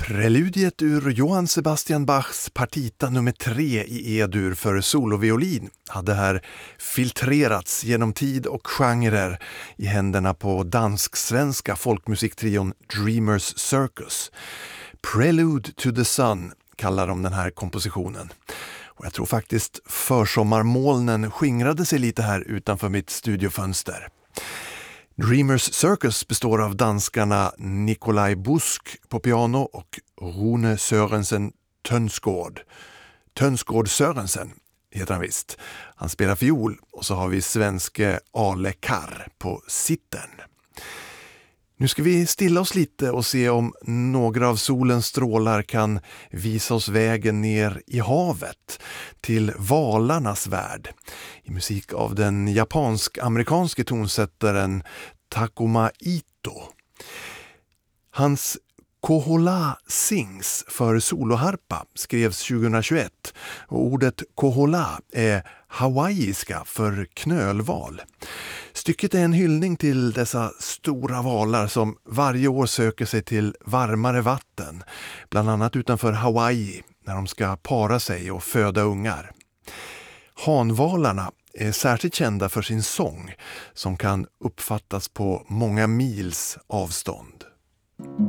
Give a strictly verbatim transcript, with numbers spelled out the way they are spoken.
Preludiet ur Johann Sebastian Bachs partita nummer tre i E-dur för soloviolin hade här filtrerats genom tid och genrer i händerna på dansk-svenska folkmusiktrion Dreamers Circus. Prelude to the Sun kallar de den här kompositionen. Och jag tror faktiskt försommarmolnen skingrade sig lite här utanför mitt studiofönster. Dreamers Circus består av danskarna Nikolaj Busk på piano och Rune Sørensen Tønsgaard. Tønsgaard Sørensen heter han visst. Han spelar fiol och så har vi svenske Ale Karr på sittern. Nu ska vi stilla oss lite och se om några av solens strålar kan visa oss vägen ner i havet till valarnas värld. I musik av den japansk-amerikanske tonsättaren Takuma Ito. Hans Kohola Sings för soloharpa skrevs tjugohundratjugoett och ordet Kohola är hawaiiska för knölval. Stycket är en hyllning till dessa stora valar som varje år söker sig till varmare vatten, bland annat utanför Hawaii när de ska para sig och föda ungar. Hanvalarna är särskilt kända för sin sång som kan uppfattas på många mils avstånd.